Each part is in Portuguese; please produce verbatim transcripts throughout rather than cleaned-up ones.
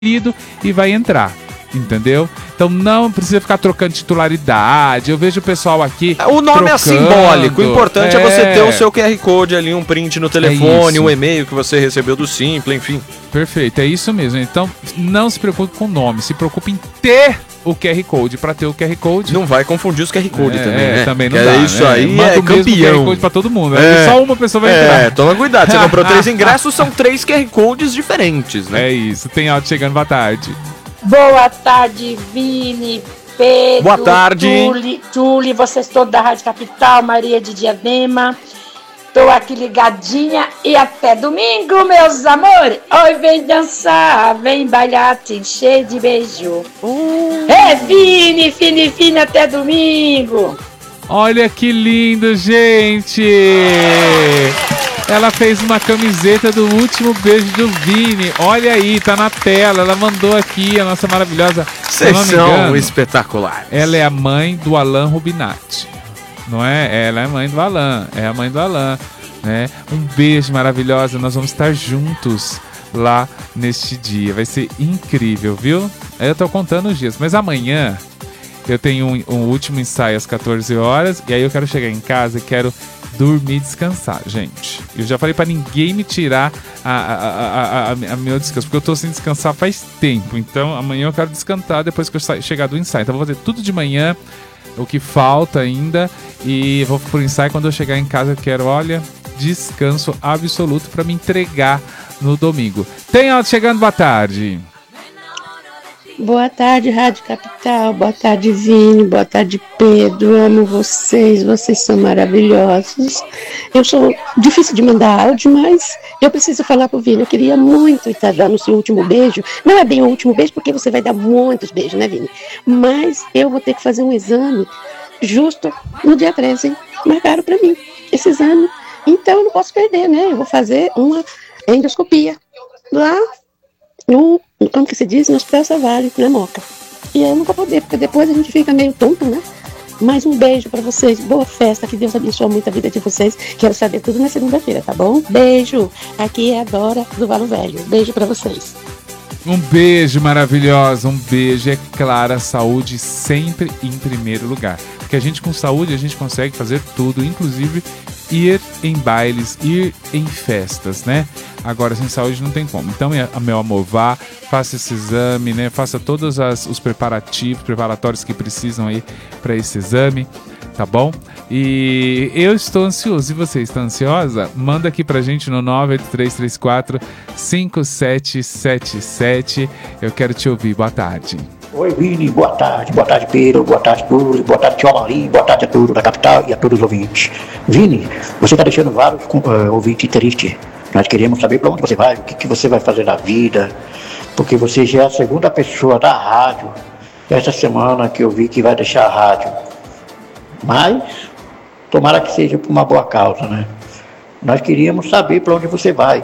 e vai entrar, entendeu? Então não precisa ficar trocando titularidade. Eu vejo o pessoal aqui o nome trocando, é simbólico, o importante é... é você ter o seu Q R Code ali, um print no telefone, é um e-mail que você recebeu do Simpla, enfim. Perfeito, é isso mesmo. Então não se preocupe com o nome, se preocupe em ter o Q R Code. Para ter o Q R Code, não vai confundir os Q R Code é, também, né? Também não é dá, isso né? aí. Manda é o campeão. Q R Code para todo mundo, é. Só uma pessoa vai entrar. É, toma cuidado, você comprou três ingressos, são três Q R Codes diferentes, né? É isso, tem áudio chegando, boa tarde. Boa tarde, Vini, Pedro, boa tarde. Julie, Julie, vocês todos da Rádio Capital, Maria de Diadema. Tô aqui ligadinha e até domingo, meus amores. Oi, vem dançar, vem bailar, te encher de beijo. Uh. É, Vini, Vini, Vini, até domingo. Olha que lindo, gente. Ela fez uma camiseta do último beijo do Vini. Olha aí, tá na tela. Ela mandou aqui a nossa maravilhosa. Vocês são espetaculares. Ela é a mãe do Alan Rubinatti. Não é? Ela é a mãe do Alan. É a mãe do Alan. Né? Um beijo maravilhosa. Nós vamos estar juntos lá neste dia. Vai ser incrível, viu? Eu tô contando os dias. Mas amanhã eu tenho um, um último ensaio às quatorze horas. E aí eu quero chegar em casa e quero dormir e descansar, gente. Eu já falei pra ninguém me tirar a, a, a, a, a meu descanso, porque eu tô sem descansar faz tempo. Então amanhã eu quero descansar depois que eu chegar do ensaio. Então vou fazer tudo de manhã, o que falta ainda, e vou pro ensaio. Quando eu chegar em casa eu quero, olha, descanso absoluto pra me entregar no domingo. Tem áudio chegando, boa tarde. Boa tarde, Rádio Capital. Boa tarde, Vini. Boa tarde, Pedro. Amo vocês. Vocês são maravilhosos. Eu sou difícil de mandar áudio, mas eu preciso falar pro Vini. Eu queria muito estar dando o seu último beijo. Não é bem o último beijo, porque você vai dar muitos beijos, né, Vini? Mas eu vou ter que fazer um exame justo no dia treze. Marcaram pra mim esse exame. Então eu não posso perder, né? Eu vou fazer uma endoscopia lá no, como que se diz? No Hospital Savale, na Moca. E eu não vou poder, porque depois a gente fica meio tonto, né? Mais um beijo pra vocês, boa festa, que Deus abençoe muito a vida de vocês. Quero saber tudo na segunda-feira, tá bom? Beijo, aqui é a Dora do Valo Velho. Beijo pra vocês. Um beijo maravilhoso, um beijo. É claro, a saúde sempre em primeiro lugar. Porque a gente com saúde, a gente consegue fazer tudo, inclusive ir em bailes, ir em festas, né? Agora, sem saúde não tem como. Então, meu amor, vá, faça esse exame, né? Faça todos as, os preparativos, preparatórios que precisam aí para esse exame, tá bom? E eu estou ansioso. E você está ansiosa? Manda aqui pra gente no nove oito três três quatro cinco sete sete sete. Eu quero te ouvir. Boa tarde. Oi, Vini, boa tarde, boa tarde, Pedro, boa tarde, Túlio, boa tarde, Tio Mauri, boa tarde a todos da capital e a todos os ouvintes. Vini, você está deixando vários uh, ouvintes tristes. Nós queremos saber para onde você vai, o que, que você vai fazer na vida, porque você já é a segunda pessoa da rádio essa semana que eu vi que vai deixar a rádio. Mas, tomara que seja por uma boa causa, né? Nós queríamos saber para onde você vai.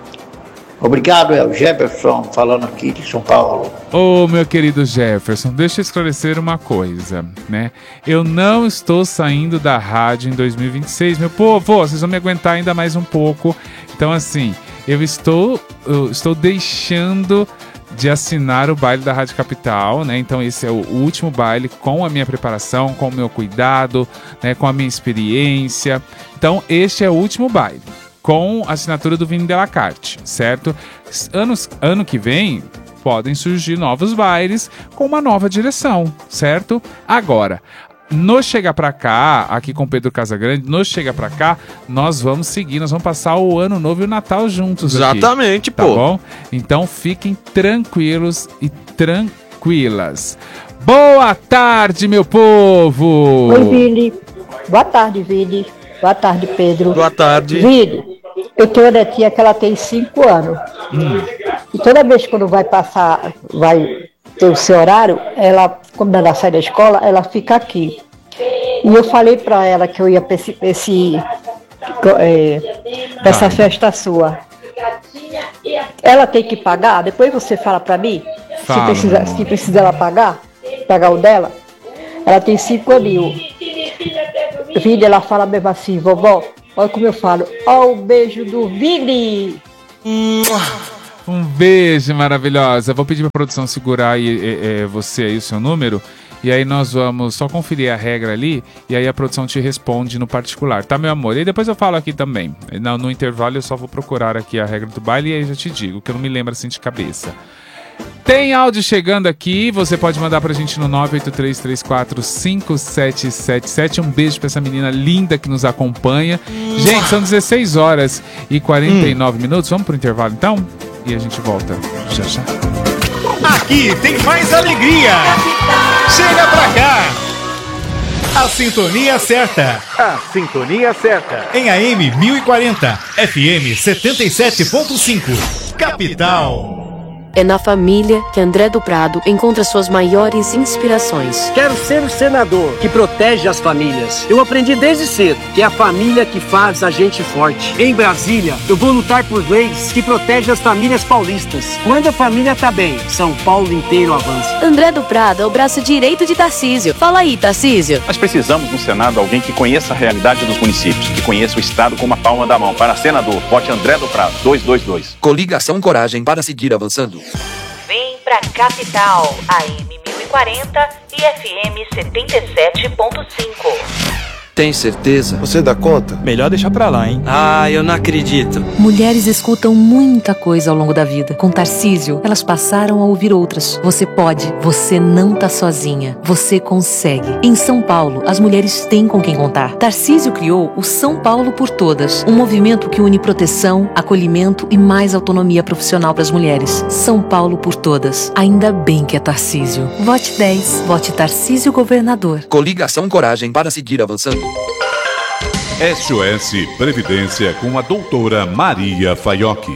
Obrigado, é o Jefferson falando aqui de São Paulo. Ô, meu querido Jefferson, deixa eu esclarecer uma coisa, né? Eu não estou saindo da rádio em dois mil e vinte e seis, meu povo, vocês vão me aguentar ainda mais um pouco. Então, assim, eu estou, eu estou deixando de assinar o baile da Rádio Capital, né? Então esse é o último baile com a minha preparação, com o meu cuidado, né? Com a minha experiência. Então este é o último baile, com a assinatura do Vini Delacarte, certo? Anos, ano que vem podem surgir novos bailes com uma nova direção, certo? Agora, no Chega Pra Cá, aqui com Pedro Casagrande, no Chega Pra Cá, nós vamos seguir, nós vamos passar o Ano Novo e o Natal juntos. Exatamente, aqui, tá pô. Bom? Então fiquem tranquilos e tranquilas. Boa tarde, meu povo! Oi, Vini. Boa tarde, Vini. Boa tarde, Pedro. Boa tarde. Vini, eu tenho uma netinha que ela tem cinco anos. Hum. E toda vez que quando vai passar, vai ter o seu horário, ela, quando ela sai da escola, ela fica aqui. E eu falei para ela que eu ia para esse, esse, é, essa festa sua. Ela tem que pagar? Depois você fala para mim se precisa, se precisa ela pagar, pagar o dela. Ela tem cinco mil. Vini, ela fala mesmo assim, vovó, olha como eu falo, ó o beijo do Vini. Um beijo, maravilhosa. Vou pedir pra produção segurar aí, é, é, você aí, o seu número. E aí nós vamos só conferir a regra ali. E aí a produção te responde no particular, tá, meu amor? E depois eu falo aqui também. No, no intervalo eu só vou procurar aqui a regra do baile e aí já te digo, que eu não me lembro assim de cabeça. Tem áudio chegando aqui, você pode mandar pra gente no nove oito três, três quatro, cinco sete sete sete. Um beijo pra essa menina linda que nos acompanha. Gente, são dezesseis horas e quarenta e nove hum. minutos. Vamos pro intervalo então? E a gente volta já já. Aqui tem mais alegria. Chega pra cá. A sintonia certa. A sintonia certa. Em A M mil e quarenta, F M setenta e sete ponto cinco. Capital. É na família que André do Prado encontra suas maiores inspirações. Quero ser o senador que protege as famílias. Eu aprendi desde cedo que é a família que faz a gente forte. Em Brasília, eu vou lutar por leis que protegem as famílias paulistas. Quando a família tá bem, São Paulo inteiro avança. André do Prado é o braço direito de Tarcísio. Fala aí, Tarcísio. Nós precisamos no Senado alguém que conheça a realidade dos municípios, que conheça o Estado como a palma da mão. Para senador, vote André do Prado, dois dois dois. Coligação Coragem para seguir avançando. Vem pra Capital, A M mil e quarenta e F M setenta e sete ponto cinco. Tem certeza? Você dá conta? Melhor deixar pra lá, hein? Ah, eu não acredito. Mulheres escutam muita coisa ao longo da vida. Com Tarcísio, elas passaram a ouvir outras. Você pode, você não tá sozinha. Você consegue. Em São Paulo, as mulheres têm com quem contar. Tarcísio criou o São Paulo por Todas, um movimento que une proteção, acolhimento e mais autonomia profissional para as mulheres. São Paulo por Todas. Ainda bem que é Tarcísio. Vote dez. Vote Tarcísio Governador. Coligação Coragem para seguir avançando. S O S Previdência com a doutora Maria Faiocchi.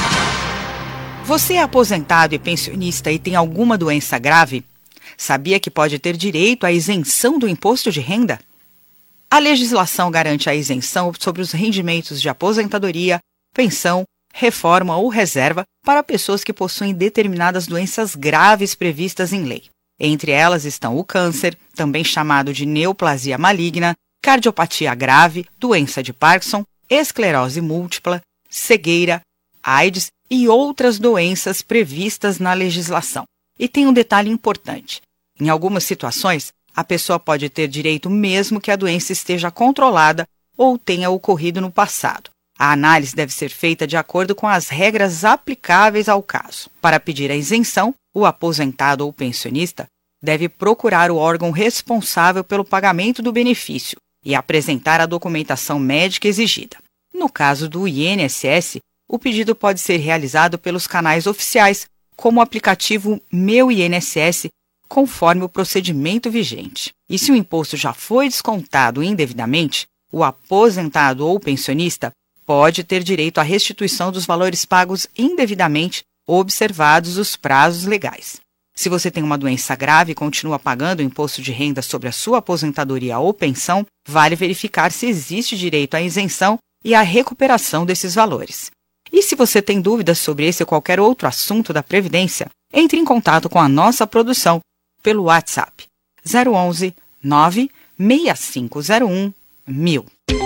Você é aposentado e pensionista e tem alguma doença grave? Sabia que pode ter direito à isenção do imposto de renda? A legislação garante a isenção sobre os rendimentos de aposentadoria, pensão, reforma ou reserva para pessoas que possuem determinadas doenças graves previstas em lei. Entre elas estão o câncer, também chamado de neoplasia maligna, cardiopatia grave, doença de Parkinson, esclerose múltipla, cegueira, AIDS e outras doenças previstas na legislação. E tem um detalhe importante. Em algumas situações, a pessoa pode ter direito mesmo que a doença esteja controlada ou tenha ocorrido no passado. A análise deve ser feita de acordo com as regras aplicáveis ao caso. Para pedir a isenção, o aposentado ou pensionista deve procurar o órgão responsável pelo pagamento do benefício e apresentar a documentação médica exigida. No caso do I N S S, o pedido pode ser realizado pelos canais oficiais, como o aplicativo Meu I N S S, conforme o procedimento vigente. E se o imposto já foi descontado indevidamente, o aposentado ou pensionista pode ter direito à restituição dos valores pagos indevidamente, observados os prazos legais. Se você tem uma doença grave e continua pagando o imposto de renda sobre a sua aposentadoria ou pensão, vale verificar se existe direito à isenção e à recuperação desses valores. E se você tem dúvidas sobre esse ou qualquer outro assunto da Previdência, entre em contato com a nossa produção pelo WhatsApp zero onze, nove seis cinco zero um, mil.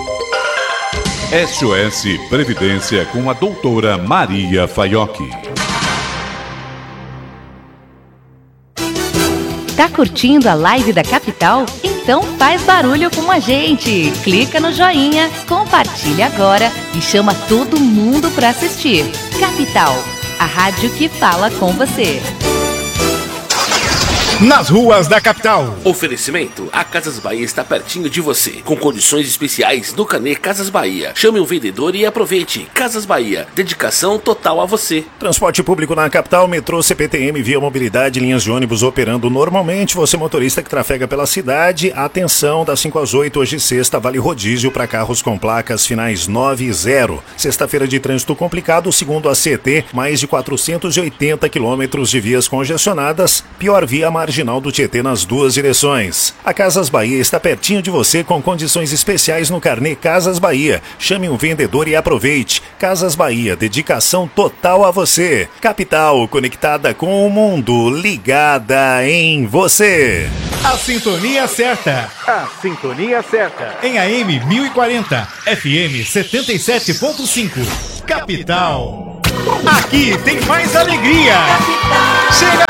S O S Previdência com a doutora Maria Faiocchi. Tá curtindo a live da Capital? Então faz barulho com a gente. Clica no joinha, compartilha agora e chama todo mundo para assistir. Capital, a rádio que fala com você. Nas ruas da capital. Oferecimento: a Casas Bahia está pertinho de você, com condições especiais no Carnê Casas Bahia. Chame o vendedor e aproveite. Casas Bahia, dedicação total a você. Transporte público na capital, metrô, C P T M, Via Mobilidade, linhas de ônibus operando normalmente. Você motorista que trafega pela cidade, atenção, das cinco às oito, hoje sexta, vale rodízio para carros com placas finais nove e zero. Sexta-feira de trânsito complicado, segundo a C T, mais de quatrocentos e oitenta quilômetros de vias congestionadas, pior via marginal do Tietê nas duas direções. A Casas Bahia está pertinho de você com condições especiais no Carnê Casas Bahia. Chame um vendedor e aproveite. Casas Bahia, dedicação total a você. Capital, conectada com o mundo, ligada em você. A sintonia certa. A sintonia certa. Em A M mil e quarenta, F M setenta e sete ponto cinco. Capital. Aqui tem mais alegria. Chega